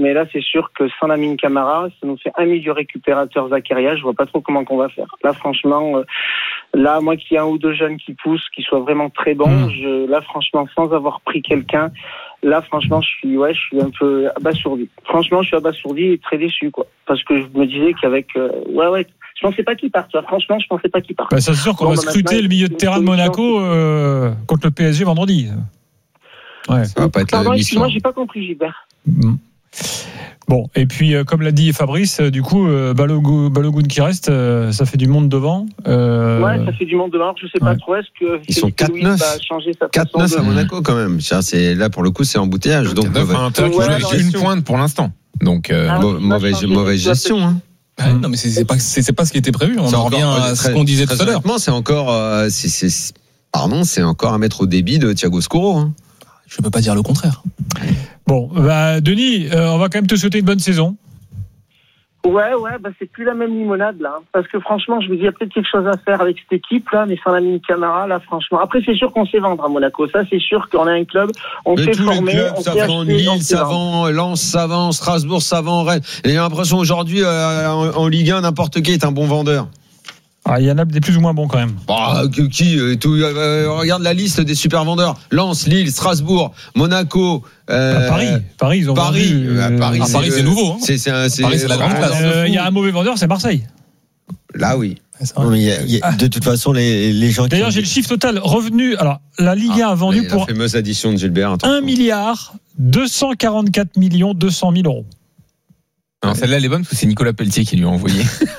Mais là, c'est sûr que sans Lamine Camara, ça nous fait un milieu récupérateur Zakaria. Je vois pas trop comment qu'on va faire. Là, franchement, moi qui ai un ou deux jeunes qui poussent, qui soient vraiment très bons, là, franchement, sans avoir pris quelqu'un, là, franchement, je suis un peu abasourdi. Franchement, je suis abasourdi et très déçu, quoi. Parce que je me disais qu'avec, je pensais pas qu'il parte. Franchement, je pensais pas qu'il parte. Bah, c'est sûr qu'on va scruter le milieu de terrain de Monaco contre le PSG vendredi. Ouais. Ça va pas être Pardon, la excuse-moi, j'ai pas compris, Gilbert. Bon, et puis comme l'a dit Fabrice, du coup Balogun qui reste, ça fait du monde devant. Ouais, ça fait du monde devant. Je sais pas trop. Est-ce que ils sont 4-9 va changer sa 4-9 à Monaco quand même. C'est là pour le coup c'est embouteillage. Donc une pointe pour l'instant. Donc mauvaise gestion. Hein. Non mais c'est pas ce qui était prévu. On en revient à ce qu'on disait tout à l'heure. C'est encore c'est encore à mettre au débit de Thiago Scuro. Hein. Je peux pas dire le contraire. Bon, Denis, on va quand même te souhaiter une bonne saison. Ouais, c'est plus la même limonade là, parce que franchement, je me dis il y a peut-être quelque chose à faire avec cette équipe là, mais sans Lamine Camara là, franchement. Après, c'est sûr qu'on sait vendre à Monaco, ça c'est sûr qu'on a un club, on sait former, on sait acheter, Lille, ça vend, Lens, ça vend, Strasbourg, ça vend, Rennes. Et j'ai l'impression aujourd'hui en Ligue 1, n'importe qui est un bon vendeur. Il y en a des plus ou moins bons quand même. Regarde la liste des super vendeurs. Lens, Lille, Strasbourg, Monaco, Paris, ils ont vendu. Paris, c'est nouveau. Hein. Paris, c'est la grande classe. Il y a un mauvais vendeur, c'est Marseille. Là, oui. Non, mais de toute façon, les gens. D'ailleurs, j'ai le chiffre total revenu. Alors, la Ligue 1 a vendu pour la fameuse addition de Gilbert. 1 milliard 244 millions 200 000 euros. Non, celle-là, elle est bonne parce que c'est Nicolas Pelletier qui lui a envoyé.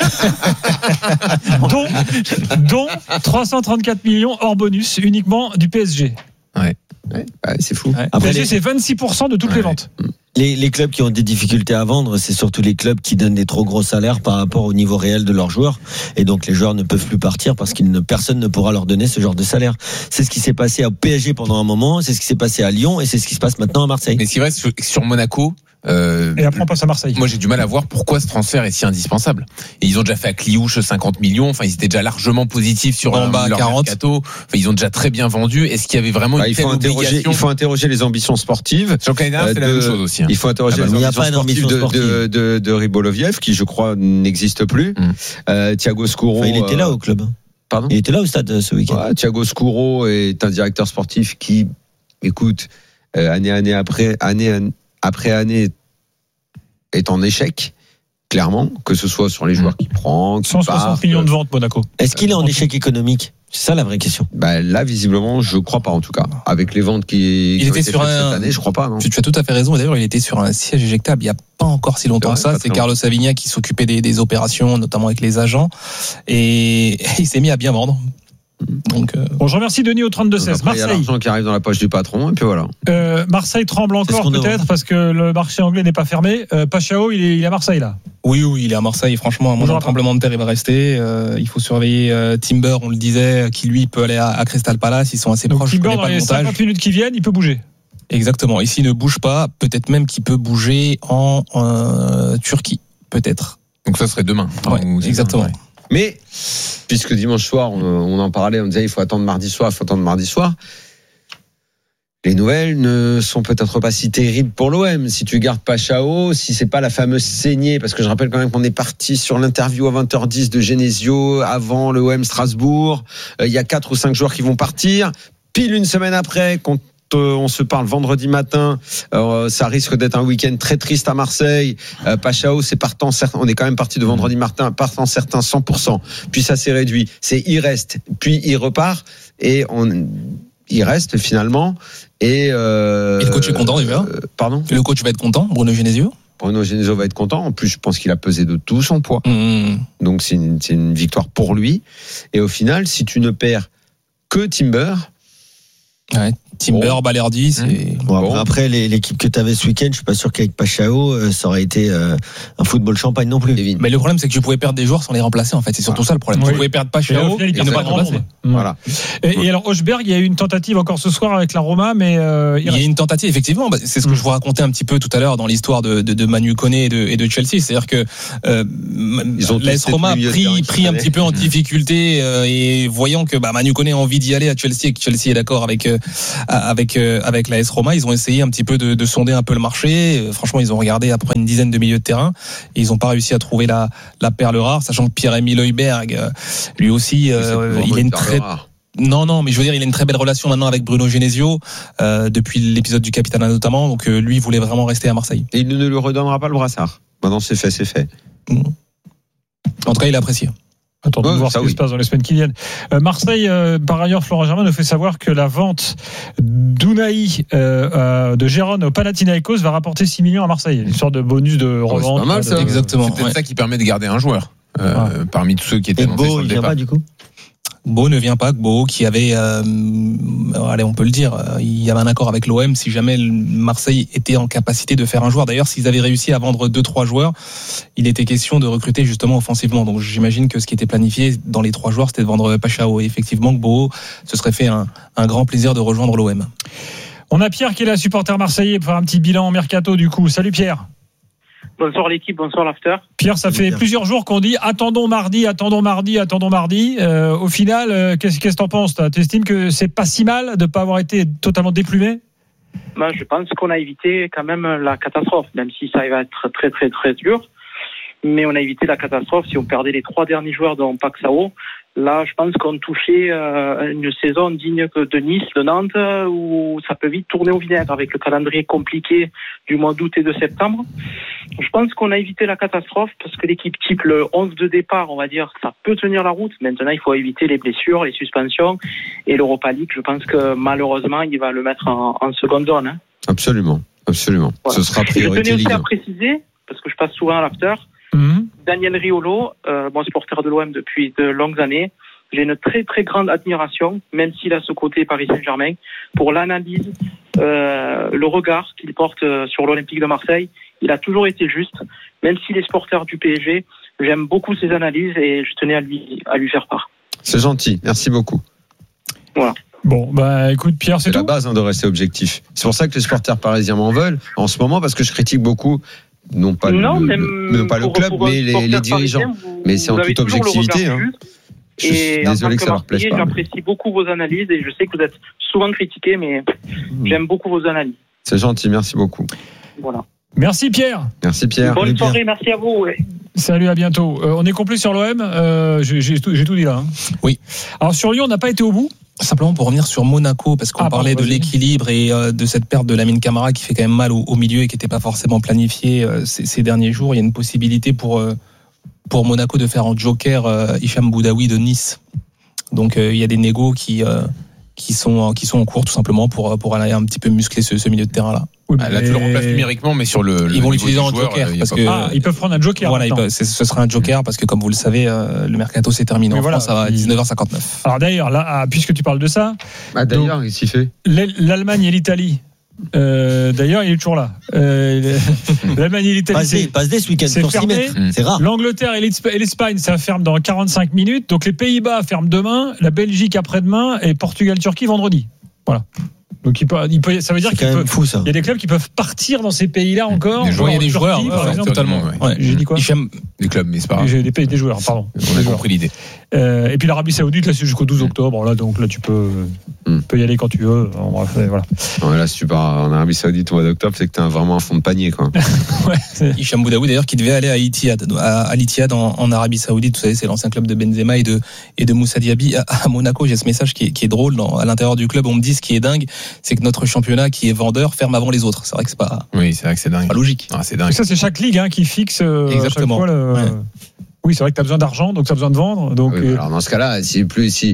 dont 334 millions hors bonus uniquement du PSG. Ouais, c'est fou. Ouais. Après, PSG, c'est 26% de toutes les ventes. Les clubs qui ont des difficultés à vendre, c'est surtout les clubs qui donnent des trop gros salaires par rapport au niveau réel de leurs joueurs. Et donc, les joueurs ne peuvent plus partir parce personne ne pourra leur donner ce genre de salaire. C'est ce qui s'est passé au PSG pendant un moment, c'est ce qui s'est passé à Lyon et c'est ce qui se passe maintenant à Marseille. Mais ce qui reste sur Monaco, et après on passe à Marseille. Moi j'ai du mal à voir pourquoi ce transfert est si indispensable. Et ils ont déjà fait à Cliouche 50 millions. Enfin ils étaient déjà largement positifs sur leur mercato. Enfin ils ont déjà très bien vendu. Est-ce qu'il y avait vraiment une telle obligation ? Il faut interroger les ambitions sportives. Sur Canada c'est la même chose aussi. Hein. Il faut interroger les ambitions sportives de Ryboloviev qui je crois n'existe plus. Thiago Scuro. Il était là au club. Pardon ? Il était là au stade ce week-end. Thiago Scuro est un directeur sportif qui, écoute, année après année est en échec, clairement, que ce soit sur les joueurs qui prend, 160 millions de ventes Monaco. Est-ce qu'il est en échec économique ? C'est ça la vraie question. Là, visiblement, je crois pas en tout cas. Avec les ventes qui ont été faites cette année, je crois pas. Non. Tu as tout à fait raison. Et d'ailleurs, il était sur un siège éjectable il y a pas encore si longtemps que ça. C'est Carlos Savignac qui s'occupait des opérations, notamment avec les agents, et il s'est mis à bien vendre. Donc, Bon, je remercie Denis au 32-16. Marseille. Il y a l'argent qui arrive dans la poche du patron, et puis voilà. Marseille tremble encore peut-être parce que le marché anglais n'est pas fermé. Pachao, il est à Marseille là. Oui, il est à Marseille. Franchement, à mon tremblement de terre, il va rester. Il faut surveiller Timber, on le disait, qui lui peut aller à Crystal Palace. Ils sont assez proches. Timber, dans les 50 minutes qui viennent, il peut bouger. Exactement. Et s'il ne bouge pas, peut-être même qu'il peut bouger en Turquie, peut-être. Donc ça serait demain. Ouais, exactement. Ouais. Mais, puisque dimanche soir, on en parlait, on disait il faut attendre mardi soir. Les nouvelles ne sont peut-être pas si terribles pour l'OM. Si tu gardes Pachao, si c'est pas la fameuse saignée, parce que je rappelle quand même qu'on est parti sur l'interview à 20h10 de Genesio avant le OM Strasbourg. Il y a 4 ou 5 joueurs qui vont partir. Pile une semaine après, on se parle vendredi matin, ça risque d'être un week-end très triste à Marseille. Pachao, c'est partant certain, on est quand même parti de vendredi matin, partant certain 100%. Puis ça s'est réduit. Il reste, puis il repart et il reste finalement. Et le coach est content déjà. Pardon ? Le coach va être content, Bruno Genesio. Bruno Genesio va être content. En plus, je pense qu'il a pesé de tout son poids. Donc c'est une victoire pour lui. Et au final, si tu ne perds que Timber. Ouais, Timber, Balerdi, c'est... Après, l'équipe que tu avais ce week-end, je suis pas sûr qu'avec Pachao, ça aurait été un football champagne non plus. Mais le problème, c'est que tu pouvais perdre des joueurs sans les remplacer, en fait. C'est surtout ça le problème. Oui. Tu pouvais perdre Pachao et ne pas le remplacer. Voilà. Et alors, Hochberg, il y a eu une tentative encore ce soir avec la Roma, mais... il y a une tentative, effectivement. C'est ce que je vous racontais un petit peu tout à l'heure dans l'histoire de Manu Koné et de Chelsea. C'est-à-dire que l'AS Roma a pris un petit peu en difficulté et voyant que Manu Koné a envie d'y aller à Chelsea et que Chelsea est d'accord avec l'AS Roma. Ils ont essayé un petit peu de sonder un peu le marché. Franchement, ils ont regardé à peu près une dizaine de milieux de terrain et ils n'ont pas réussi à trouver la perle rare, sachant que Pierre-Emile Højbjerg, lui aussi, il a une très Non, mais je veux dire, il a une très belle relation maintenant avec Bruno Genesio, depuis l'épisode du Capitana notamment. Donc lui, il voulait vraiment rester à Marseille. Et il ne lui redonnera pas le brassard. Maintenant, c'est fait. En tout cas, il a apprécié. Attendons de voir ce qui se passe dans les semaines qui viennent. Marseille, par ailleurs, Florent Germain nous fait savoir que la vente d'Unai de Gérone au Panathinaikos va rapporter 6 millions à Marseille. Une sorte de bonus de revente. C'est pas mal, ça. Exactement. C'est peut-être ça qui permet de garder un joueur parmi tous ceux qui étaient annoncés sur le départ. Pas, du coup Beau ne vient pas, Beau qui avait, allez, on peut le dire, il y avait un accord avec l'OM si jamais Marseille était en capacité de faire un joueur. D'ailleurs, s'ils avaient réussi à vendre 2-3 joueurs, il était question de recruter justement offensivement. Donc j'imagine que ce qui était planifié dans les 3 joueurs, c'était de vendre Pachao. Et effectivement, Beau se serait fait un grand plaisir de rejoindre l'OM. On a Pierre qui est là, supporter marseillais, pour faire un petit bilan mercato du coup. Salut Pierre. Bonsoir l'équipe, bonsoir l'after. Pierre, ça fait plusieurs jours qu'on dit attendons mardi. Au final, qu'est-ce que t'en penses? T'estimes que c'est pas si mal de pas avoir été totalement déplumé? Je pense qu'on a évité quand même la catastrophe, même si ça va être très très très dur. Mais on a évité la catastrophe si on perdait les 3 derniers joueurs de Paxao. Là, je pense qu'on touchait une saison digne de Nice, de Nantes, où ça peut vite tourner au vinaigre avec le calendrier compliqué du mois d'août et de septembre. Je pense qu'on a évité la catastrophe parce que l'équipe type, le 11 de départ, on va dire, ça peut tenir la route. Maintenant, il faut éviter les blessures, les suspensions. Et l'Europa League, je pense que malheureusement, il va le mettre en seconde zone. Hein. Absolument. Voilà. Ce sera priorité. Je tenais aussi à préciser, parce que je passe souvent à l'after, Daniel Riolo, bon supporter de l'OM depuis de longues années, j'ai une très très grande admiration, même s'il a ce côté Paris Saint-Germain, pour l'analyse, le regard qu'il porte sur l'Olympique de Marseille. Il a toujours été juste, même s'il est supporter du PSG. J'aime beaucoup ses analyses et je tenais à lui faire part. C'est gentil, merci beaucoup. Voilà. Bon, écoute Pierre, c'est la base de rester objectif. C'est pour ça que les supporters parisiens m'en veulent en ce moment, parce que je critique beaucoup. Non pas le club, mais les dirigeants. Mais c'est en toute objectivité. Je suis désolé que ça leur plaise pas. J'apprécie beaucoup vos analyses et je sais que vous êtes souvent critiqués, mais j'aime beaucoup vos analyses. C'est gentil, merci beaucoup. Voilà. Merci Pierre. Bonne soirée, merci à vous. Ouais. Salut, à bientôt. On est complet sur l'OM. J'ai tout dit là. Oui. Alors sur Lyon, on n'a pas été au bout. Simplement pour revenir sur Monaco, parce qu'on parlait de l'équilibre et de cette perte de Lamine Camara qui fait quand même mal au milieu et qui n'était pas forcément planifiée ces derniers jours. Il y a une possibilité pour Monaco de faire en joker Hicham Boudaoui de Nice. Donc il y a des négos qui sont en cours tout simplement pour aller un petit peu muscler ce milieu de terrain là. Oui, là tu le remplaces numériquement, mais sur ils vont l'utiliser en joker parce que ils peuvent prendre un joker. Voilà, ce sera un joker parce que comme vous le savez, le mercato s'est terminé en France à 19h59. Alors d'ailleurs là, puisque tu parles de ça, d'ailleurs il s'y fait. L'Allemagne et l'Italie. D'ailleurs, il est toujours là. L'Allemagne et l'Italie, passe ce week-end c'est fermé. C'est rare. L'Angleterre et l'Espagne, ça ferme dans 45 minutes. Donc les Pays-Bas ferment demain, la Belgique après-demain et Portugal-Turquie vendredi. Voilà. Donc ça veut dire qu'il y a des clubs qui peuvent partir dans ces pays-là encore. Il y a des joueurs, totalement. Ouais. J'ai dit quoi? Des clubs, mais c'est pas grave. J'ai des joueurs, pardon. On a compris l'idée. Et puis l'Arabie Saoudite, là, c'est jusqu'au 12 octobre. Là, donc là, tu peux y aller quand tu veux. Voilà. Non, là, si tu pars en Arabie Saoudite au mois d'octobre, c'est que t'as vraiment un fond de panier, quoi. Hicham Boudaoui, d'ailleurs, qui devait aller à Al-Ittihad en Arabie Saoudite. Vous savez, c'est l'ancien club de Benzema et de Moussa Diaby à Monaco. J'ai ce message qui est drôle. À l'intérieur du club, on me dit ce qui est dingue, c'est que notre championnat qui est vendeur ferme avant les autres. C'est vrai que c'est pas. Oui, c'est vrai que c'est dingue. Pas logique. C'est dingue. Et ça, c'est chaque ligue qui fixe. Exactement. Chaque fois, Oui, c'est vrai que tu as besoin d'argent, donc tu as besoin de vendre. Donc, alors dans ce cas-là, si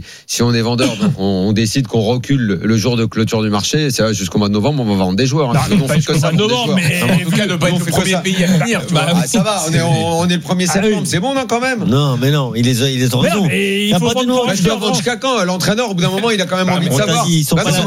on est vendeur, donc on décide qu'on recule le jour de clôture du marché, c'est vrai, jusqu'au mois de novembre, on va vendre des joueurs. Non, pas jusqu'au mois de novembre, mais en tout cas, ne pas être le premier pays à venir. Ça va, on est le 1er septembre, c'est bon, non, quand même. Non, mais non, il est raison. Il faut pas de joueurs. Je dois vendre jusqu'à quand? L'entraîneur, au bout d'un moment, il a quand même envie de savoir. Ils sont pas là.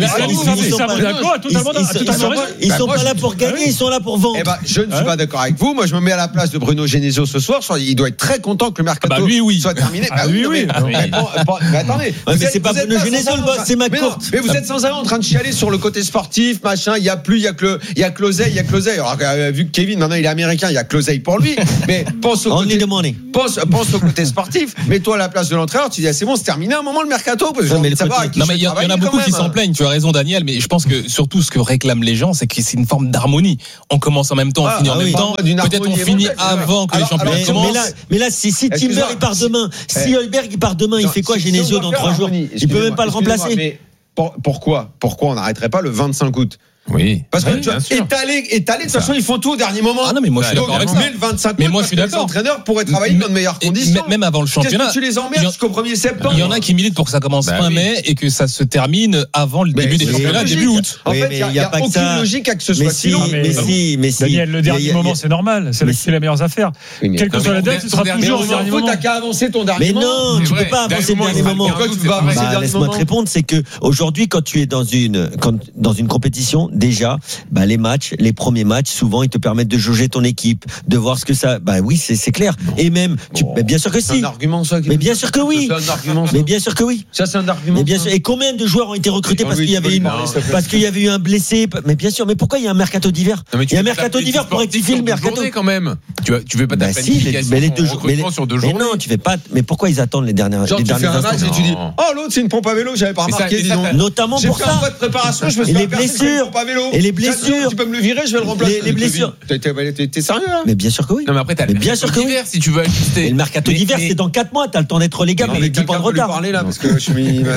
Ils sont pas là pour gagner, ils sont là pour vendre. Je ne suis pas d'accord avec vous. Moi, je me mets à la place de Bruno Genesio ce soir. Il doit être être très content que le mercato soit terminé. Oui. Mais attendez. Mais c'est pas Bruno Genesio le boss, c'est Matt Court. Mais vous êtes sans arrêt en train de chialer sur le côté sportif, machin. Il y a que l'oseille. Alors, vu que Kevin maintenant il est américain, il y a que l'oseille pour lui. Mais pense au côté sportif. Mets-toi à la place de l'entraîneur. Tu dis c'est bon, c'est terminé à un moment le mercato. Il y en a beaucoup qui s'en plaignent. Tu as raison, Daniel. Mais je pense que surtout ce que réclament les gens, c'est que c'est une forme d'harmonie. On commence en même temps, on finit en même temps. Peut-être on finit avant que les championnats commencent. Mais là, si Timber il part demain, si Heuberg il part demain, il fait quoi Genesio dans 3 jours? Il peut même pas le remplacer. Pourquoi on n'arrêterait pas le 25 août? Oui. Parce que tu vois, étaler, de toute façon, ils font tout au dernier moment. Ah non, mais moi je suis d'accord avec ça. Mais le 25 août, mais moi je suis d'accord. Les entraîneurs pourraient travailler dans de meilleures conditions. Même avant le championnat. Qu'est-ce que tu les emmerdes jusqu'au 1er septembre? Il y en a qui militent pour que ça commence fin mai et que ça se termine avant le début des championnats, début août. En fait, il n'y a aucune logique à que ce soit si long. Mais si. Daniel, le dernier moment, c'est normal. C'est les meilleures affaires. Quelle que soit la date, ce sera toujours le dernier moment. T'as qu'à avancer ton dernier moment. Mais non, tu peux pas avancer le dernier moment. Laisse-moi te répondre, c'est que aujourd'hui, quand tu es dans une compétition, déjà, les matchs, les premiers matchs, souvent, ils te permettent de jauger ton équipe, de voir ce que ça. Oui, c'est clair. Et même, bien sûr que si. C'est un argument, ça. Mais bien sûr que oui. C'est un argument. Mais bien sûr que oui. Ça, c'est un argument. Mais bien sûr. Et combien de joueurs ont été recrutés parce qu'il y avait eu un blessé? Mais bien sûr. Mais pourquoi il y a un mercato d'hiver? Il y a un mercato d'hiver pour rectifier le mercato. Quand même. Tu veux pas ta planification sur 2 journées. Mais non, tu fais pas. Mais pourquoi ils attendent les dernières instants? Tu fais un match et tu dis, l'autre, c'est une pompe à vélo. J'avais pas remarqué. Notamment pour ça. J'ai fait un mois de préparation. Je me suis les blessures. Et les blessures. Tu peux me le virer, je vais le remplacer. Les blessures. T'es sérieux là? Mais bien sûr que oui. Non, mais après, t'as le mercato d'hiver si tu veux ajuster. Et le mercato d'hiver, c'est dans 4 mois. T'as le temps d'être relégable avec 10 points de retard. Parler là parce que je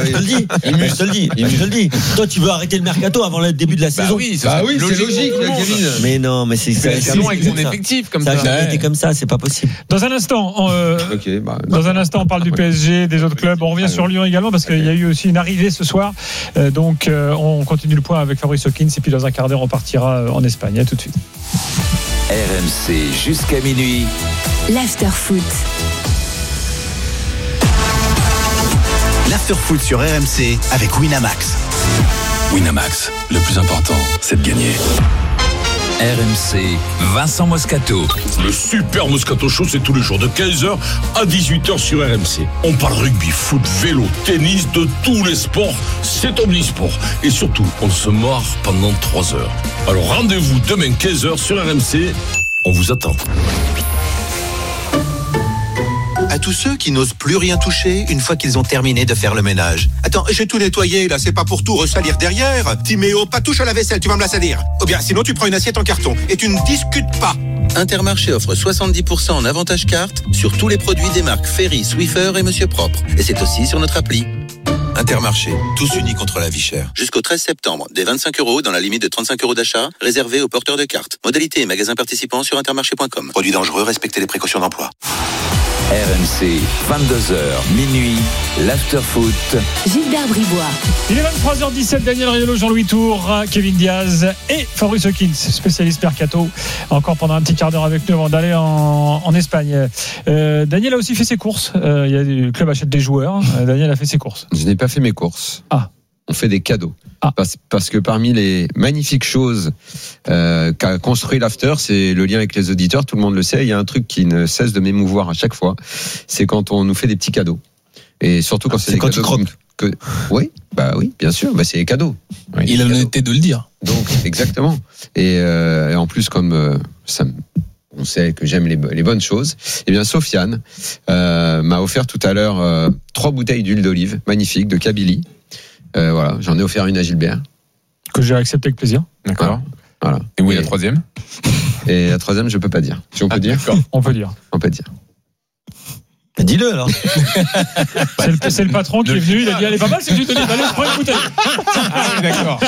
te le dis. Toi, tu veux arrêter le mercato avant le début de la saison? Oui, c'est logique, Kevin. Mais non, mais c'est ça. Avec son effectif comme ça. Ça a été comme ça, c'est pas possible. Dans un instant, on parle du PSG, des autres clubs. On revient sur Lyon également parce qu'il y a eu aussi une arrivée ce soir. Donc, on continue le point avec Fabrice Hawkins et puis dans un quart d'heure, on partira en Espagne. À tout de suite. RMC jusqu'à minuit. L'after-foot. L'after-foot sur RMC avec Winamax. Winamax, le plus important, c'est de gagner. RMC, Vincent Moscato. Le super Moscato Show, c'est tous les jours de 15h à 18h sur RMC. On parle rugby, foot, vélo, tennis, de tous les sports. C'est omnisport. Et surtout, on se marre pendant 3 heures. Alors rendez-vous demain 15h sur RMC. On vous attend. À tous ceux qui n'osent plus rien toucher une fois qu'ils ont terminé de faire le ménage. Attends, j'ai tout nettoyé, là, c'est pas pour tout ressalir derrière. Timéo, pas touche à la vaisselle, tu vas me la salir. Ou bien, sinon tu prends une assiette en carton et tu ne discutes pas. Intermarché offre 70% en avantage carte sur tous les produits des marques Ferry, Swiffer et Monsieur Propre. Et c'est aussi sur notre appli. Intermarché, tous unis contre la vie chère. Jusqu'au 13 septembre, des 25 € dans la limite de 35 € d'achat, réservés aux porteurs de cartes. Modalité et magasins participants sur intermarché.com. Produits dangereux, respectez les précautions d'emploi. RMC, 22h, minuit, l'after-foot. Gilbert Bribois. Il est 23h17, Daniel Riolo, Jean-Louis Tour, Kevin Diaz et Fabrice Hawkins, spécialiste mercato, encore pendant un petit quart d'heure avec nous avant d'aller en Espagne. Daniel a aussi fait ses courses. Il y a le club achète des joueurs. Daniel a fait ses courses. Je n'ai pas fait mes courses. On fait des cadeaux. Parce que parmi les magnifiques choses qu'a construit l'After, c'est le lien avec les auditeurs, tout le monde le sait, il y a un truc qui ne cesse de m'émouvoir à chaque fois, c'est quand on nous fait des petits cadeaux. Et surtout quand c'est des quand cadeaux tu croques. Oui, bien sûr, c'est des cadeaux. Oui, il a l'honnêteté de le dire. Donc, exactement. Et en plus, comme on sait que j'aime les bonnes choses, eh bien, Sofiane m'a offert tout à l'heure 3 bouteilles d'huile d'olive, magnifiques, de Kabylie. Voilà, j'en ai offert une à Gilbert. Que j'ai accepté avec plaisir. D'accord. Voilà. Et où est la 3e? Et la 3e, je peux pas dire. Si on peut dire. On peut dire. On peut dire. Dis-le alors. C'est le patron qui est venu, il a dit allez, pas mal c'est du Denis, allez, prends une bouteille. D'accord.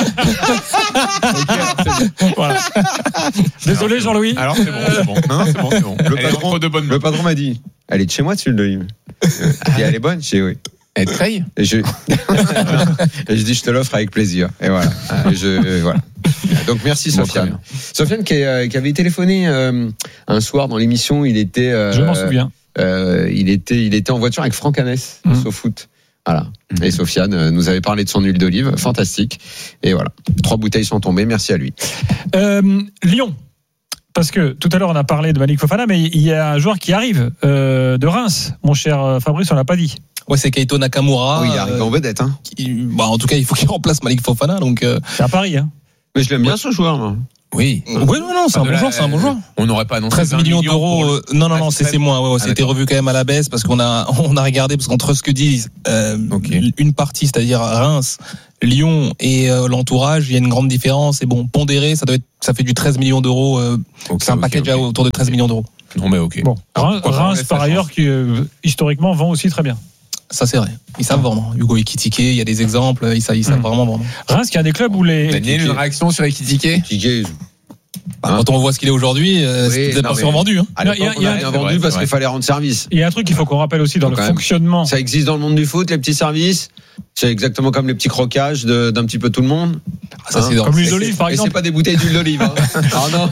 Okay, voilà. Désolé Jean-Louis. Alors c'est bon. Non, c'est bon. Le patron m'a dit elle est de chez moi, tu l'huile d'olive. Elle est bonne, je dis oui. Elle est treille. Et je dis je te l'offre avec plaisir. Et voilà. Voilà. Donc merci Sofiane. Sofiane qui avait téléphoné un soir dans l'émission, il était. Je m'en souviens. Il était en voiture avec Franck Hanès, au foot. Voilà. Et Sofiane nous avait parlé de son huile d'olive, fantastique. Et voilà. 3 bouteilles sont tombées, merci à lui. Lyon. parce que tout à l'heure on a parlé de Malik Fofana, mais il y a un joueur qui arrive de Reims, mon cher Fabrice, on l'a pas dit. Ouais, c'est Keito Nakamura. Oui, il arrive en vedette. Hein. En tout cas, il faut qu'il remplace Malik Fofana. Donc, c'est à Paris. Hein. Mais je l'aime bien ce joueur, moi. Oui. Oui, non, c'est un bon joueur, c'est un bon joueur. On n'aurait pas annoncé 13 millions d'euros. Non, c'est moins. Ouais, c'était revu quand même à la baisse parce qu'on a regardé, parce qu'entre ce que disent une partie, c'est-à-dire Reims, Lyon et l'entourage, il y a une grande différence. Et bon, pondéré, ça fait du 13 millions d'euros. C'est un package autour de 13 millions d'euros. Non, mais ok. Bon, Reims par ailleurs, qui historiquement vend aussi très bien. Ça, c'est vrai. Ils savent vendre. Hugo Ekitike, il y a des exemples, ils savent vraiment vendre. Reims, qui a des clubs où les. Daniel, une réaction sur Ekitike ? Quand on voit ce qu'il est aujourd'hui, c'est peut-être pas survendu. Hein. Il a vendu parce qu'il fallait rendre service. Il y a un truc qu'il faut qu'on rappelle aussi dans le fonctionnement. Ça existe dans le monde du foot, les petits services. C'est exactement comme les petits croquages d'un petit peu tout le monde. Comme l'huile d'olive, par exemple. Et c'est pas des bouteilles d'huile d'olive. Hein. Ah non,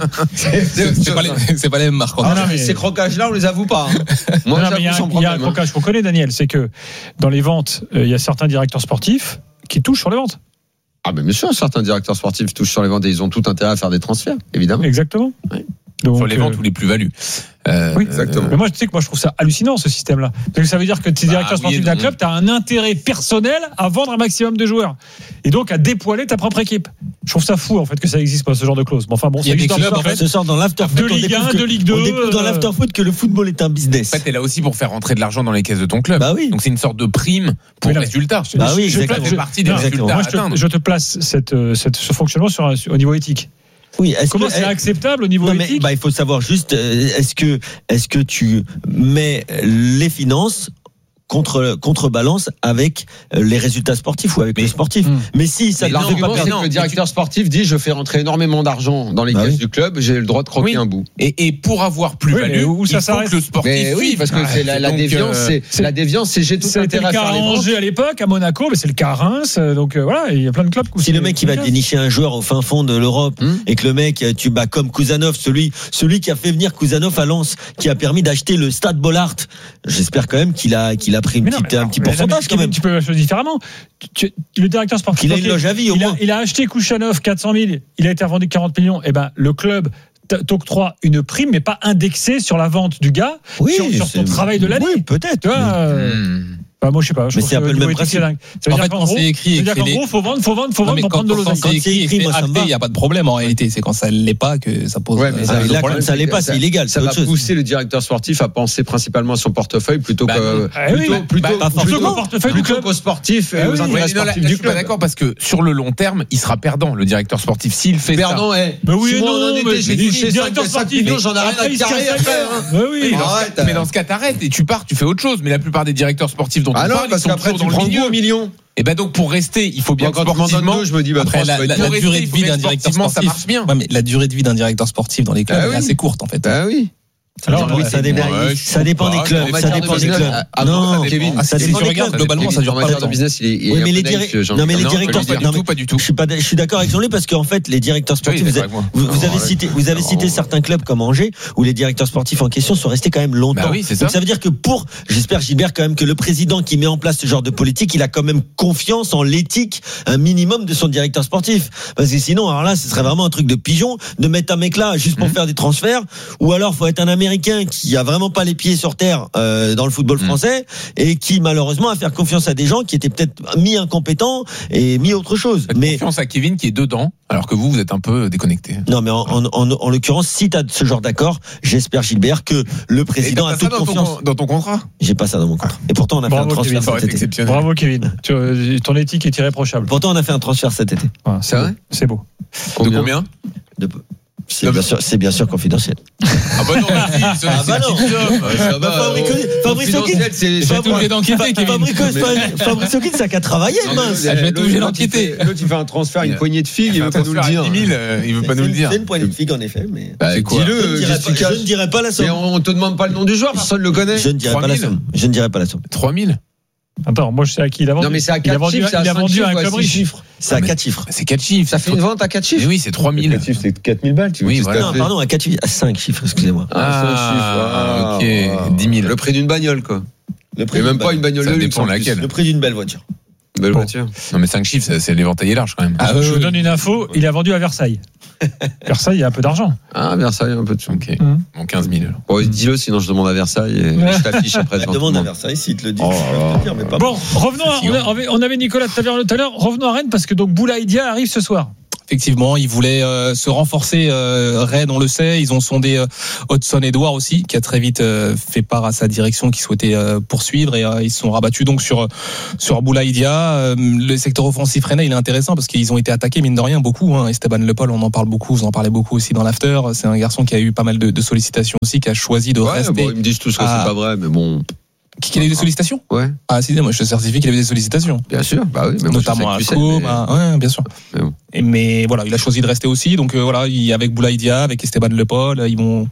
c'est pas les mêmes marques. Non, mais ces croquages-là, on les avoue pas. Hein. Moi, il y a un croquage qu'on connaît, Daniel, c'est que dans les ventes, il y a certains directeurs sportifs qui touchent sur les ventes. Ah, mais bien sûr, certains directeurs sportifs touchent sur les ventes et ils ont tout intérêt à faire des transferts, évidemment. Exactement. Oui. Donc, sur les ventes ou les plus-values. Oui, exactement. Mais moi, tu sais que je trouve ça hallucinant, ce système-là. Parce que ça veut dire que tu es directeur sportif d'un club, tu as un intérêt personnel à vendre un maximum de joueurs. Et donc à dépoiler ta propre équipe. Je trouve ça fou, en fait, que ça existe pas, ce genre de clause. Bon, enfin, bon, il y a des clubs, en fait, ce soir dans l'afterfoot. De Ligue 1, de Ligue 2. On découvre dans l'afterfoot que le football est un business. En fait, t'es là aussi pour faire rentrer de l'argent dans les caisses de ton club. Bah oui. Donc c'est une sorte de prime pour le résultat. Bah oui, ça fait partie des résultats à atteindre. Je te place ce fonctionnement au niveau éthique. Oui, comment c'est acceptable au niveau éthique ? Il faut savoir juste, est-ce que tu mets les finances contrebalance avec les résultats sportifs ou avec les sportifs. Mais si ça ne fait pas perdre. Le directeur sportif dit je fais rentrer énormément d'argent dans les caisses du club, j'ai le droit de croquer un bout. Et pour avoir plus-value, il faut que le sportif oui, parce que c'est la déviance, c'est j'ai tout intérêt à faire les ventes. C'était le cas à Angers à l'époque, à Monaco, mais c'est le cas à Reims. Donc voilà, il y a plein de clubs. Si le mec il va dénicher un joueur au fin fond de l'Europe et que le mec tu bats comme Kouzanov, celui qui a fait venir Kouzanov à Lens, qui a permis d'acheter le Stade Bollaert, j'espère quand même qu'il a pris un petit pourcentage quand même. Tu peux la chose différemment. Le directeur sportif, il a une loge à vie au moins. Il a acheté Kouchanov 400 000, il a été revendu 40 millions. Et ben le club t'octroie une prime, mais pas indexée sur la vente du gars, sur ton travail de l'année. Oui, peut-être. Bah moi je sais pas. Mais c'est un peu le même principe. En fait, quand c'est écrit, il faut vendre pour prendre de l'oseille. Quand c'est écrit, il n'y a pas de problème en réalité. C'est quand ça l'est pas que ça pose. Ouais, mais là, quand ça l'est pas, c'est illégal. Ça va pousser le directeur sportif à penser principalement à son portefeuille plutôt qu'au sportif et aux intérêts sportifs du club. Je suis pas d'accord parce que sur le long terme, il sera perdant le directeur sportif s'il fait ça. Perdant, mais oui, non, j'ai touché 5 millions, j'en ai rien à carrer après. Mais dans ce cas, t'arrêtes et tu pars, tu fais autre chose. Mais la plupart des directeurs sportifs dont on parle, ils sont toujours dans le milieu. Millions. Et ben donc pour rester, il faut bien que sportivement, je me dis après la durée de vie d'un directeur sportif, ça marche bien. Ouais, mais la durée de vie d'un directeur sportif dans les clubs est assez courte en fait. Ah oui. Alors, ça dépend des clubs. Ça dépend des clubs. Non, Kevin, ça dépend des clubs. Globalement, ça dure pas longtemps. Oui, mais les directeurs sportifs, pas du tout. Je suis d'accord avec Jean-Louis parce qu'en fait, les directeurs sportifs, vous avez cité certains clubs comme Angers où les directeurs sportifs en question sont restés quand même longtemps. Donc ça veut dire que j'espère Gilbert quand même que le président qui met en place ce genre de politique, il a quand même confiance en l'éthique, un minimum de son directeur sportif. Parce que sinon, alors là, ce serait vraiment un truc de pigeon de mettre un mec là juste pour faire des transferts, ou alors faut être un Américain qui a vraiment pas les pieds sur terre dans le football français et qui malheureusement a fait confiance à des gens qui étaient peut-être mi-incompétents et mi-autre chose. Mais confiance à Kevin qui est dedans alors que vous êtes un peu déconnecté. Non mais en l'occurrence, si tu as ce genre d'accord, j'espère Gilbert que le président a toute confiance. Dans ton contrat ? J'ai pas ça dans mon contrat. Et pourtant on a fait un transfert cet été. Bravo Kevin. Ton éthique est irréprochable. Pourtant on a fait un transfert cet été. C'est vrai ? C'est beau. De combien ? C'est bien sûr confidentiel. Ah bah non, Fabrice Hawkins, Fabrice Hawkins, ça qu'à travailler, mince. Je vais être obligé d'enquêter. L'autre, il fait un transfert, une poignée de figues, il veut pas nous le dire. Il veut pas nous le dire. C'est une poignée de figues, en effet, mais. Dis-le, je ne dirai pas la somme. Mais on te demande pas le nom du joueur, personne le connaît. Je ne dirai pas la somme. Je ne dirai pas la somme. 3000. Attends, moi je sais à qui il a vendu. Non, mais c'est à 4 chiffres, il a vendu à un club riche. C'est à 4 chiffs. C'est 4 chiffres. Ça fait une vente à 4 chiffres. Oui, c'est 3000. 4 chiffres, c'est 4000 balles, tu vois. Oui, voilà. Non, pardon, à 4 chiffres, à 5 chiffres, excusez-moi. Ah, 5 chiffres. Ok, 10 000. Le prix d'une bagnole, quoi. Et même pas une bagnole de luxe. Le prix d'une belle voiture. Belle voiture. Non, mais 5 chiffres, c'est l'éventail large quand même. Je vous donne une info, il a vendu à Versailles. Versailles, il y a un peu d'argent. Ah, Versailles, un peu de sous. Ok. Bon, 15 000. Bon, dis-le, sinon je demande à Versailles et je t'affiche après. Demande à Versailles s'il te le dit. Bon, revenons on avait Nicolas Tavernier tout à l'heure. Revenons à Rennes parce que donc Boulaïdia arrive ce soir. Effectivement, ils voulaient se renforcer. Rennes, on le sait, ils ont sondé Hudson Edouard aussi, qui a très vite fait part à sa direction, qui souhaitait poursuivre, et ils se sont rabattus donc sur Boulaïdia. Le secteur offensif rennais, il est intéressant parce qu'ils ont été attaqués mine de rien beaucoup. Esteban Le Paul, on en parle beaucoup, vous en parlez beaucoup aussi dans l'after. C'est un garçon qui a eu pas mal de sollicitations aussi, qui a choisi de rester. Bon, ils me disent tous que c'est pas vrai, mais bon. Qu'il a eu des sollicitations ? Ouais. Ah si, moi je te certifie qu'il avait des sollicitations. Bien sûr, bah oui. Mais notamment à Coupe, ouais, bien sûr. Mais voilà, il a choisi de rester aussi. Donc voilà, avec Boulaïdia, avec Esteban Le Paul,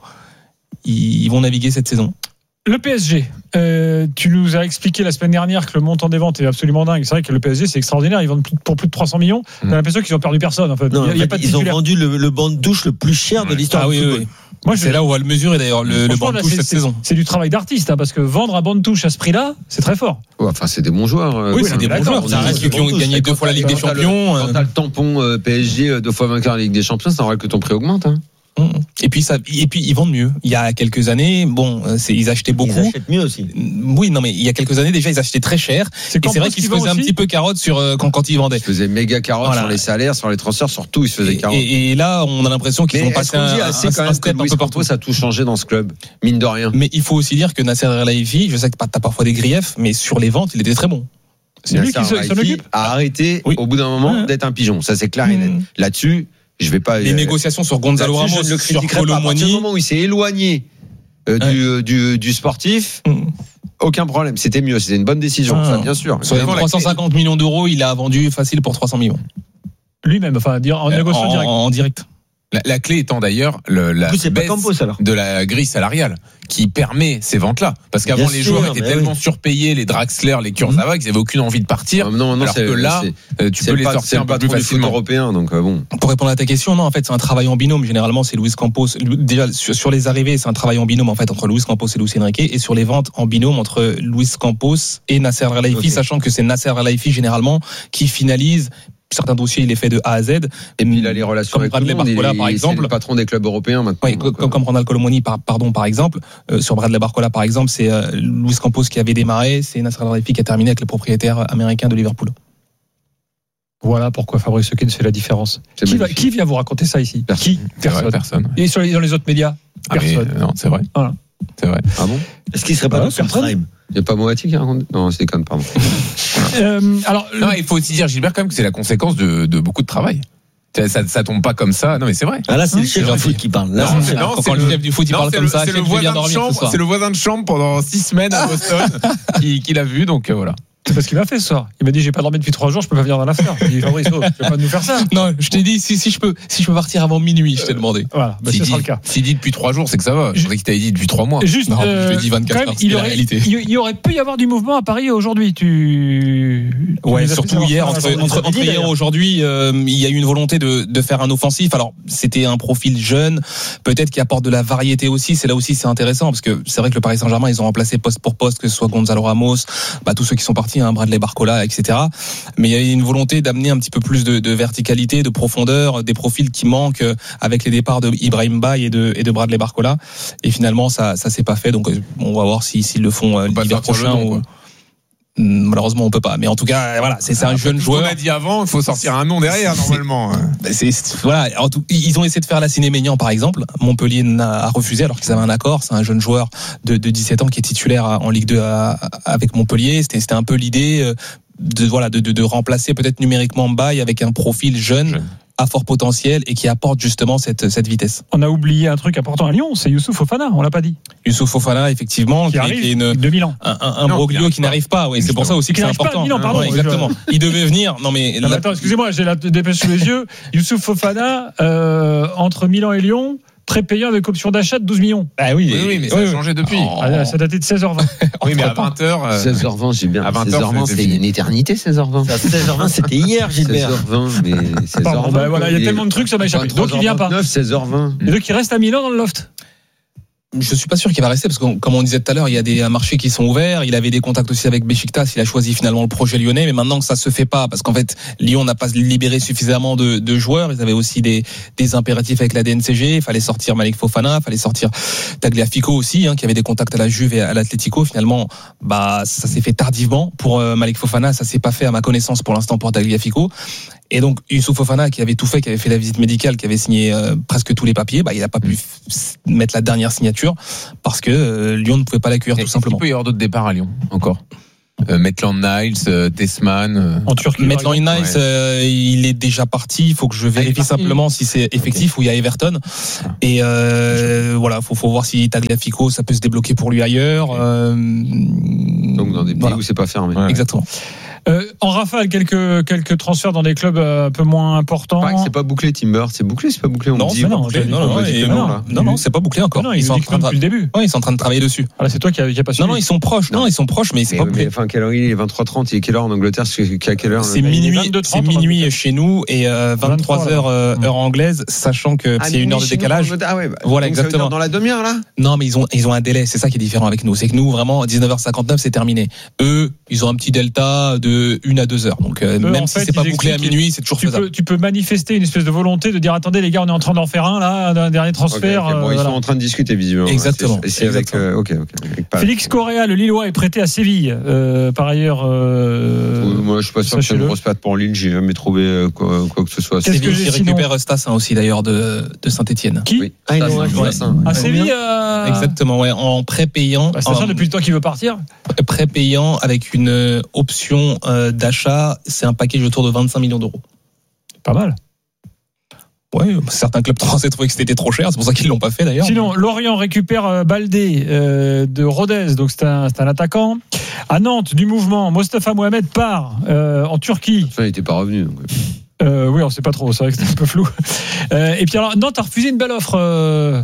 ils vont naviguer cette saison. Le PSG, tu nous as expliqué la semaine dernière que le montant des ventes est absolument dingue. C'est vrai que le PSG, c'est extraordinaire. Ils vendent pour plus de 300 millions. T'as l'impression qu'ils ont perdu personne, en fait. Non, ils ont vendu le banc de touche le plus cher de l'histoire du football. Moi, c'est là où on va le mesurer d'ailleurs, le banc de touche cette saison. C'est du travail d'artiste, parce que vendre un banc de touche à ce prix-là, c'est très fort. Ouais, enfin, c'est des bons joueurs. Oui, c'est des bons joueurs. Ça reste ceux qui ont gagné 2 fois la Ligue des Champions. Quand t'as le tampon PSG 2 fois vainqueur de la Ligue des Champions, c'est normal que ton prix augmente. Et puis ils vendent mieux. Il y a quelques années, ils achetaient beaucoup. Ils achètent mieux aussi. Oui, non, mais il y a quelques années déjà, ils achetaient très cher. Et c'est vrai qu'ils se faisaient un petit peu carotte sur quand ils vendaient. Ils faisaient méga carotte sur les salaires, sur les transferts, sur tout. Ils se faisaient carotte. Et là, on a l'impression qu'ils ont passé un step un peu partout. Ça a tout changé dans ce club, mine de rien. Mais il faut aussi dire que Nasser El-Khelaifi, je sais que t'as parfois des griefs, mais sur les ventes, il était très bon. C'est lui qui s'en occupe. A arrêté au bout d'un moment d'être un pigeon. Ça, c'est clair et net. Là-dessus. Je vais pas. Les négociations sur Gonzalo Ramos, sur Kolo Muani. Au moment où il s'est éloigné du sportif, aucun problème. C'était mieux. C'était une bonne décision, ça, bien sûr. Sur les 350 millions d'euros, il a vendu facile pour 300 millions. Lui-même, enfin, en négociation directe. En direct. La clé étant d'ailleurs la baisse de la grille salariale qui permet ces ventes-là. Parce qu'avant, les joueurs étaient tellement surpayés, les Draxler, les Kurzawa, qu'ils n'avaient aucune envie de partir. Non, alors que là, tu peux les sortir un peu plus facilement. Européen, donc bon. Pour répondre à ta question, non, en fait, c'est un travail en binôme. Généralement, c'est Luis Campos. Déjà, sur les arrivées, c'est un travail en binôme, en fait, entre Luis Campos et Luis Enrique. Et sur les ventes, en binôme entre Luis Campos et Nasser El-Khelaifi, sachant que c'est Nasser El-Khelaifi, généralement, qui finalise. Certains dossiers, il est fait de A à Z. Et puis il a les relations avec Bradley Barcola, par exemple. C'est le patron des clubs européens maintenant. Oui, comme Ronald Colomoni, par exemple. Sur Bradley Barcola, par exemple, c'est Luis Campos qui avait démarré, c'est Nasser El-Khelaifi qui a terminé avec le propriétaire américain de Liverpool. Voilà pourquoi Fabrice Hawkins fait la différence. Qui vient vous raconter ça ici ? Qui ? Personne. Et dans les autres médias ? Personne. Non, c'est vrai. Voilà. C'est vrai. Ah bon ? Est-ce qu'il serait pas dans son prime ? Il n'y a pas Moati qui raconte ? Non, c'est con, pardon. Non, il faut aussi dire, Gilbert, quand même, que c'est la conséquence de beaucoup de travail. Ça tombe pas comme ça. Non, mais c'est vrai. Ah là, c'est le chef du foot qui parle. Là, quand le chef du foot il parle comme ça, c'est le voisin de chambre pendant 6 semaines à Boston qui l'a vu, donc voilà. C'est parce qu'il m'a fait ce soir. Il m'a dit j'ai pas dormi depuis 3 jours, je peux pas venir dans l'after. J'ai dit Fabrice, tu vas pas nous faire ça. Non, je t'ai dit si je peux partir avant minuit, je t'ai demandé. Voilà, ce sera le cas. S'il dit depuis 3 jours, c'est que ça va. Je croyais qu'il t'avait dit depuis 3 mois. Juste, non, je te dis 24 heures, c'est la réalité. Il aurait pu y avoir du mouvement à Paris aujourd'hui. Ouais, surtout hier, entre hier et aujourd'hui, il y a eu une volonté de faire un offensif. Alors, c'était un profil jeune, peut-être qui apporte de la variété aussi. C'est là aussi, c'est intéressant parce que c'est vrai que le Paris Saint-Germain, ils ont remplacé poste pour poste, que ce soit Gonzalo Ramos, tous ceux qui sont partis, Bradley Barcola, etc. Mais il y a une volonté d'amener un petit peu plus de verticalité, de profondeur, des profils qui manquent avec les départs de Ibrahim Baye et de Bradley Barcola. Et finalement, ça s'est pas fait. Donc, on va voir s'ils le font l'hiver prochain. Malheureusement, on peut pas. Mais en tout cas, voilà, c'est un jeune joueur. On a dit avant, il faut sortir un nom derrière normalement. Voilà. Ils ont essayé de faire la Ciné-Maignan, par exemple. Montpellier a refusé alors qu'ils avaient un accord. C'est un jeune joueur de 17 ans qui est titulaire en Ligue 2 avec Montpellier. C'était un peu l'idée de remplacer peut-être numériquement Baye avec un profil jeune. À fort potentiel et qui apporte justement cette vitesse. On a oublié un truc important à Lyon, c'est Youssouf Fofana, on l'a pas dit. Youssouf Fofana, effectivement, qui arrive de Milan. Un broglio qui n'arrive pas. Oui, c'est pour ça aussi que c'est important. Milan, pardon, exactement. Il devait venir. Attends, excusez-moi, j'ai la dépêche sous les yeux. Youssouf Fofana, entre Milan et Lyon. Très payant avec option d'achat de 12 millions. Ah oui, mais ça a changé depuis. Ça datait de 16h20. Oui, mais à 20h. 16h20, j'ai bien. À 16h20, c'est une éternité, 16h20. 16h20, c'était hier, Gilbert. 16h20, mais 16h20. Voilà, il y a tellement de trucs, ça m'a échappé. Donc il vient pas. 16h20. Et donc il reste à Milan dans le loft. Je suis pas sûr qu'il va rester parce que, comme on disait tout à l'heure, il y a des marchés qui sont ouverts. Il avait des contacts aussi avec Beşiktaş. Il a choisi finalement le projet lyonnais, mais maintenant que ça se fait pas, parce qu'en fait, Lyon n'a pas libéré suffisamment de joueurs. Ils avaient aussi des impératifs avec la DNCG. Il fallait sortir Malik Fofana, il fallait sortir Tagliafico aussi, qui avait des contacts à la Juve et à l'Atlético. Finalement, ça s'est fait tardivement pour Malik Fofana. Ça s'est pas fait à ma connaissance pour l'instant pour Tagliafico. Et donc Youssouf Fofana, qui avait tout fait, qui avait fait la visite médicale, qui avait signé presque tous les papiers, il n'a pas pu mettre la dernière signature parce que Lyon ne pouvait pas l'accueillir tout simplement. Il peut y avoir d'autres départs à Lyon encore. Maitland-Niles, Tesman. En Turquie. Maitland-Niles, il est déjà parti. Il faut que je vérifie simplement si c'est effectif ou il y a Everton. Et voilà, faut voir si Tagliafico, ça peut se débloquer pour lui ailleurs. Donc dans des pays où c'est pas fermé. Ouais. Exactement. En rafale, quelques transferts dans des clubs un peu moins importants. C'est pas bouclé, Timber. C'est bouclé, c'est pas bouclé. Non, c'est pas bouclé encore. Non, ils sont en train depuis le début. Ouais, ils sont en train de travailler dessus. Ah, c'est toi qui a pas suivi. Non, ils sont proches. Non, ils sont proches, mais c'est pas bouclé. Enfin, quelle heure il est 23h30. Il est quelle heure en Angleterre? C'est à quelle heure? C'est minuit chez nous et 23h heure anglaise, sachant que c'est une heure de décalage. Voilà, exactement. Dans la demi-heure là? Non, mais ils ont un délai. C'est ça qui est différent avec nous. C'est que nous, vraiment, 19h59, c'est terminé. Eux, ils ont un petit delta de 1 à 2 heures. Donc même si c'est pas bouclé à minuit, c'est toujours faisable. Tu peux manifester une espèce de volonté de dire attendez les gars, on est en train d'en faire un là, d'un dernier transfert. Okay. Ils sont en train de discuter visiblement. Exactement. C'est avec Félix Correa, le Lillois, est prêté à Séville. Par ailleurs, moi je suis pas sûr que c'est une grosse patte pour Lille. J'ai jamais trouvé quoi que ce soit. Séville qui récupère Stassin aussi d'ailleurs de Saint-Etienne. Qui? À Séville. Exactement, ouais, en pré-payant. Stassin depuis le temps qu'il veut partir. Pré-payant avec une option d'achat, c'est un package autour de 25 millions d'euros. Pas mal. Ouais, certains clubs français trouvaient que c'était trop cher, c'est pour ça qu'ils l'ont pas fait d'ailleurs. Sinon, Lorient récupère Baldé de Rodez, donc c'est un attaquant. À Nantes, du mouvement, Mostafa Mohamed part en Turquie. Ça, il n'était pas revenu. Donc. Oui, on sait pas trop, c'est vrai que c'était un peu flou. Et puis alors, Nantes a refusé une belle offre.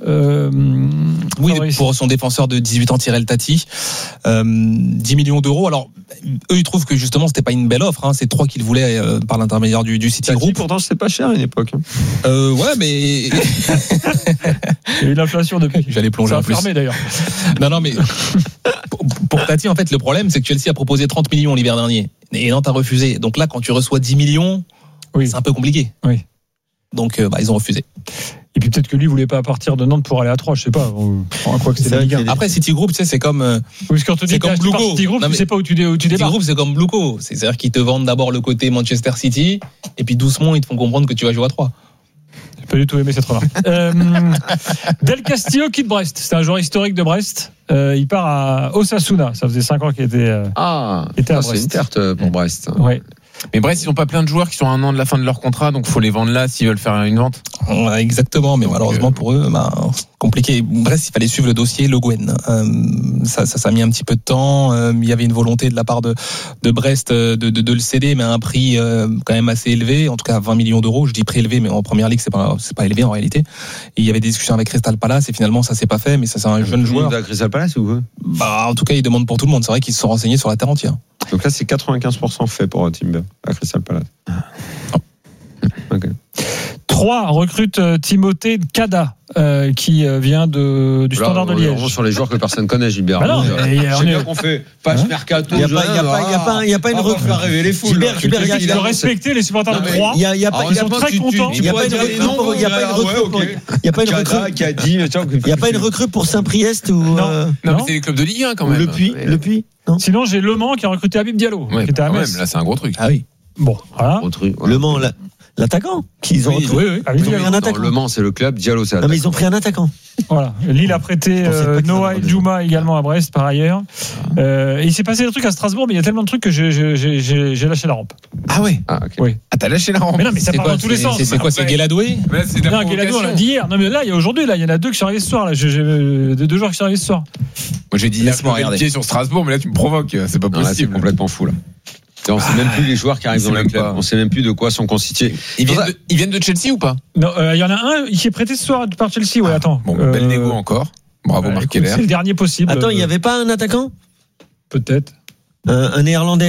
Oui, pour son défenseur de 18 ans, Tirel Tati, 10 millions d'euros. Alors, eux, ils trouvent que justement, c'était pas une belle offre. C'est 3 qu'ils voulaient par l'intermédiaire du City Group. Pourtant, c'était pas cher à une époque. Ouais, mais il y a eu l'inflation depuis. J'allais plonger en plus. Ça a fermé d'ailleurs. Non, mais pour Tati, en fait, le problème, c'est que Chelsea a proposé 30 millions l'hiver dernier et Nantes a refusé. Donc là, quand tu reçois 10 millions, c'est un peu compliqué. Oui. Donc, ils ont refusé. Et puis peut-être que lui voulait pas partir de Nantes pour aller à 3, je sais pas. Quoi que c'est la Ligue 1. Après City Group, tu sais, c'est comme c'est comme Bluco. City Group, tu sais pas où tu débarques. City Group, c'est comme Bluco, c'est-à-dire qu'ils te vendent d'abord le côté Manchester City et puis doucement ils te font comprendre que tu vas jouer à 3. J'ai pas du tout aimé cette remarque. Del Castillo quitte Brest. C'est un joueur historique de Brest. Il part à Osasuna. Ça faisait 5 ans qu'il était à Brest. C'est une perte pour Brest. Ouais. Mais Brest, ils n'ont pas plein de joueurs qui sont à 1 an de la fin de leur contrat, donc faut les vendre là s'ils veulent faire une vente. Ouais, exactement, mais malheureusement pour eux, compliqué. Brest, il fallait suivre le dossier Le Guen. Ça a mis un petit peu de temps. Il y avait une volonté de la part de Brest de le céder, mais à un prix quand même assez élevé, en tout cas 20 millions d'euros. Je dis prix élevé, mais en première ligue, c'est pas élevé en réalité. Et il y avait des discussions avec Crystal Palace et finalement ça s'est pas fait, mais ça c'est un jeune joueur. À Crystal Palace ou quoi? En tout cas, ils demandent pour tout le monde. C'est vrai qu'ils se sont renseignés sur la terre entière. Donc là, c'est 95% fait pour Timber à Crystal Palace. Okay. 3 recrutent Timothée Kada qui vient du Standard de Liège. Sur les joueurs que personne connaît, Gilbert. C'est bien qu'on fait page mercato. Il n'y a pas une recrue. Faire rêver les foules. Gilbert, il faut respecter les supporters de 3. Ils sont très contents. Il n'y a pas une recrue pour Saint-Priest ou non, mais c'est les clubs de Ligue 1 quand même. Le Puy. Sinon, j'ai Le Mans qui a recruté Habib Diallo, qui était à Metz. Là, c'est un gros truc. Ah oui. Bon, voilà. Le Mans, l'attaquant qu'ils ont recruté. Ils ont pris un attaquant. Le Mans, c'est le club. Diallo, c'est l'attaquant. Non, mais ils ont pris un attaquant. Voilà. Lille a prêté Noah Djouma également à Brest par ailleurs. Et il s'est passé des trucs à Strasbourg, mais il y a tellement de trucs que j'ai lâché la rampe. Ah ouais. Oui. Ah, t'as lâché la rampe. Mais non, mais ça part dans tous les sens. C'est quoi, c'est Guéladoué? Non, Guéladoué, on l'a dit hier. Non, mais là, aujourd'hui, il y en a 2 qui sont arrivés ce soir. Là, j'ai 2 joueurs qui sont arrivés ce soir. Moi, j'ai dit laisse-moi regarder sur Strasbourg, mais là, tu me provoques. C'est pas possible. C'est complètement fou là. On sait même plus les joueurs qui arrivent dans le club. On sait même plus de quoi sont constitués. Ils viennent de Chelsea ou pas? Non, il y en a un qui est prêté ce soir par Chelsea. Ouais, attends. Bon, bel négo encore. Bravo, Marc Keller. C'est le dernier possible. Attends, il n'y avait pas un attaquant? Peut-être. Un Néerlandais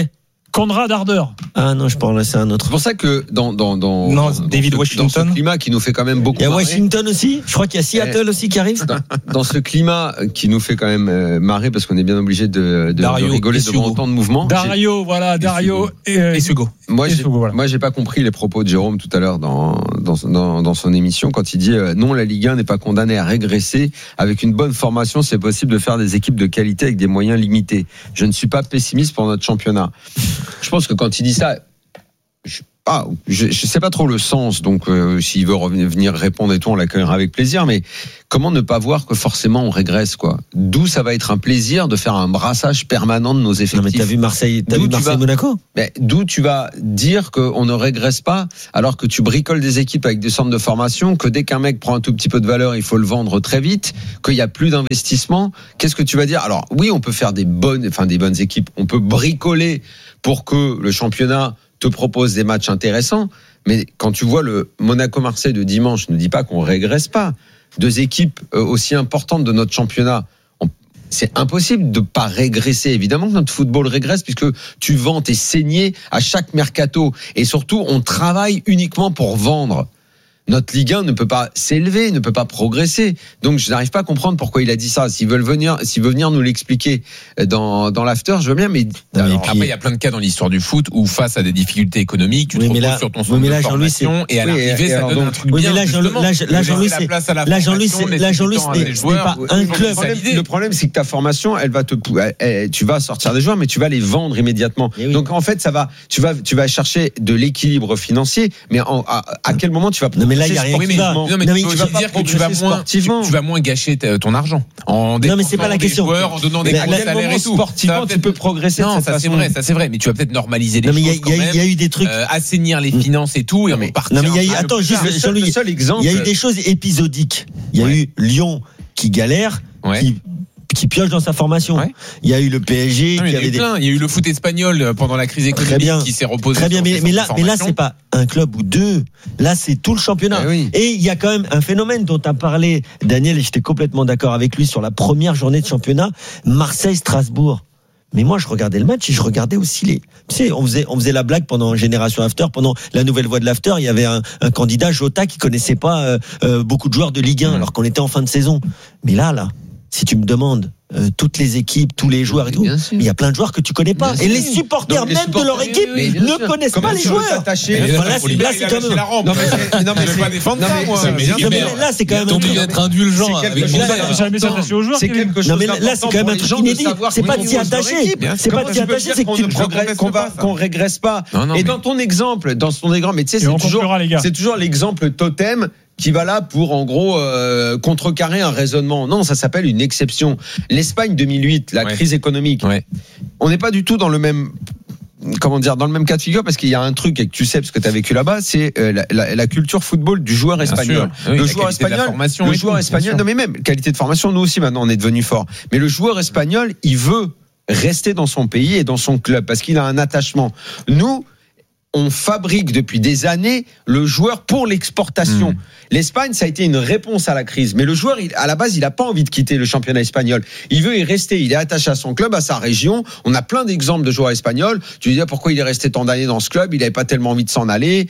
Conrad Harder. Ah non, je pense c'est un autre. C'est pour ça que dans David Washington. Dans ce climat qui nous fait quand même beaucoup. Il y a Washington aussi. Je crois qu'il y a Seattle aussi qui arrive. Dans ce climat qui nous fait quand même marrer parce qu'on est bien obligé de rigoler devant autant de mouvements. Dario et Hugo. Moi, j'ai pas compris les propos de Jérôme tout à l'heure dans son émission quand il dit non, la Ligue 1 n'est pas condamnée à régresser. Avec une bonne formation, c'est possible de faire des équipes de qualité avec des moyens limités. Je ne suis pas pessimiste pour notre championnat. Je pense que quand il dit ça, je sais pas trop le sens, donc s'il veut venir répondre et tout, on l'accueillera avec plaisir, mais comment ne pas voir que forcément on régresse, quoi. D'où ça va être un plaisir de faire un brassage permanent de nos effectifs. Non mais t'as vu Marseille-Monaco. Mais d'où tu vas dire qu'on ne régresse pas alors que tu bricoles des équipes avec des centres de formation, que dès qu'un mec prend un tout petit peu de valeur, il faut le vendre très vite, qu'il y a plus d'investissement. Qu'est-ce que tu vas dire? Alors oui, on peut faire des bonnes équipes, on peut bricoler pour que le championnat te propose des matchs intéressants, mais quand tu vois le Monaco-Marseille de dimanche, ne dis pas qu'on régresse pas. Deux équipes aussi importantes de notre championnat, c'est impossible de pas régresser. Évidemment que notre football régresse puisque tu vends tes saignées à chaque mercato et surtout on travaille uniquement pour vendre. Notre Ligue 1 ne peut pas s'élever, ne peut pas progresser. Donc je n'arrive pas à comprendre pourquoi il a dit ça. S'il veut venir nous l'expliquer dans l'after, je veux bien. Mais après, il y a plein de cas dans l'hisure du foot où face à des difficultés économiques, tu te reposes sur ton centre de formation et à l'arrivée, ça donne un truc bien. Là, Jean-Louis, c'est pas un club. Le problème, c'est que ta formation, tu vas sortir des joueurs, mais tu vas les vendre immédiatement. Donc en fait, tu vas chercher de l'équilibre financier, mais à quel moment tu vas là, il y a rien qui va. Non, mais tu vas dire que tu vas moins gâcher ton argent en non, mais c'est pas la question. Joueurs, en donnant des gros salaires et tout. Sportivement, tu peux progresser. Non, ça c'est vrai, mais tu vas peut-être normaliser les choses quand même. Il y a eu des trucs, assainir les finances et tout, et repartir. Non, mais attends, juste le seul exemple. Il y a eu des choses épisodiques. Il y a eu Lyon qui galère, qui pioche dans sa formation. Il y a eu le PSG qui avait il y a eu le foot espagnol pendant la crise économique qui s'est reposé. Très bien, mais là c'est pas un club ou deux. Là c'est tout le championnat. Et il y a quand même un phénomène dont a parlé Daniel et j'étais complètement d'accord avec lui sur la première journée de championnat, Marseille-Strasbourg. Mais moi, je regardais le match et je regardais aussi tu sais, on faisait la blague pendant Génération After, pendant la nouvelle voix de l'After, il y avait un candidat, Jota, qui connaissait pas beaucoup de joueurs de Ligue 1 alors qu'on était en fin de saison. Mais là, si tu me demandes toutes les équipes, tous les joueurs et tout, il y a plein de joueurs que tu connais pas. Et les supporters même de leur équipe ne connaissent pas les joueurs. Là, c'est quand même. Non, mais je vais pas défendre ça, moi. Là, c'est quand même. T'es obligé d'être indulgent. C'est quelque chose. Non, mais là, c'est quand même un truc inédit. C'est pas de s'y attacher. C'est pas de s'y attacher, c'est que tu progresses, qu'on régresse pas. Et dans ton exemple, mais tu sais, c'est toujours l'exemple totem qui va là pour, en gros, contrecarrer un raisonnement. Non, ça s'appelle une exception. L'Espagne 2008, la crise économique. On n'est pas du tout dans le même cas de figure parce qu'il y a un truc et que tu sais parce que tu as vécu là-bas, c'est la culture football du joueur espagnol. Le joueur espagnol, non mais même qualité de formation, nous aussi maintenant on est devenu fort. Mais le joueur espagnol, il veut rester dans son pays et dans son club parce qu'il a un attachement. Nous, on fabrique depuis des années le joueur pour l'exportation. L'Espagne, ça a été une réponse à la crise. Mais le joueur, à la base, il n'a pas envie de quitter le championnat espagnol. Il veut y rester. Il est attaché à son club, à sa région. On a plein d'exemples de joueurs espagnols. Tu disais pourquoi il est resté tant d'années dans ce club. Il n'avait pas tellement envie de s'en aller.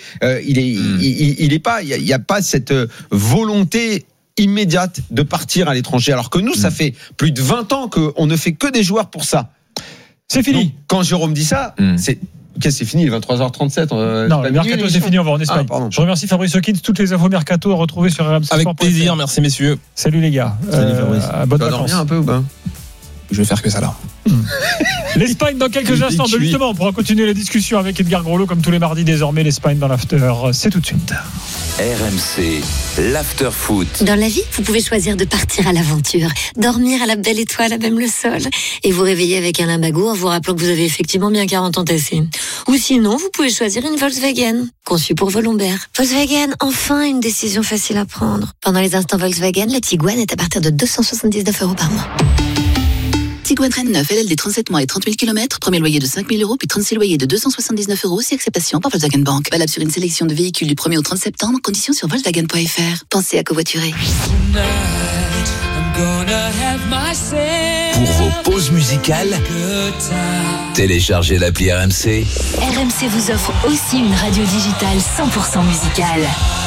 Il n'y a pas cette volonté immédiate de partir à l'étranger. Alors que nous, ça fait plus de 20 ans qu'on ne fait que des joueurs pour ça. C'est fini. Donc, quand Jérôme dit ça, c'est fini, il est 23h37. Non, le mercato c'est fini, on va en Espagne. Je remercie Fabrice Hawkins. Toutes les infos mercato à retrouver sur RMC. Avec plaisir, merci messieurs. Salut les gars. Salut Fabrice. Bonne vacances. Un peu ou pas? Je vais faire que ça là. L'Espagne dans quelques instants. Justement, on pourra continuer la discussion avec Edgar Groslo comme tous les mardis désormais. L'Espagne dans l'after, c'est tout de suite. RMC, l'after foot. Dans la vie, vous pouvez choisir de partir à l'aventure, dormir à la belle étoile, à même le sol, et vous réveiller avec un limbago en vous rappelant que vous avez effectivement bien 40 ans tassés. Ou sinon, vous pouvez choisir une Volkswagen, conçue pour vos lombaires. Volkswagen, enfin une décision facile à prendre. Pendant les instants Volkswagen, la Tiguan est à partir de 279 € par mois. Tiguan Reine 9, LLD 37 mois et 30 000 km, premier loyer de 5 000 €, puis 36 loyers de 279 €, si acceptation par Volkswagen Bank. Valable sur une sélection de véhicules du 1er au 30 septembre, conditions sur Volkswagen.fr. Pensez à covoiturer. Pour vos vos pauses musicales, téléchargez l'appli RMC. RMC vous offre aussi une radio digitale 100% musicale.